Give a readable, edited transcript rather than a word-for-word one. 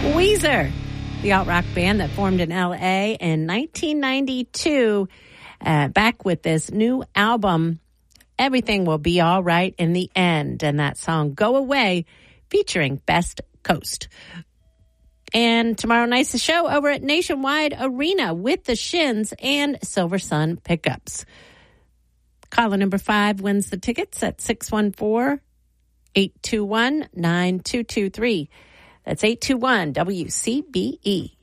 Weezer, the alt-rock band that formed in L.A. in 1992, back with this new album, Everything Will Be All Right in the End, and that song, Go Away, featuring Best Coast. And tomorrow night's the show over at Nationwide Arena with the Shins and Silver Sun Pickups. Caller number 5 wins the tickets at 614-821-9223. That's 821-WCBE.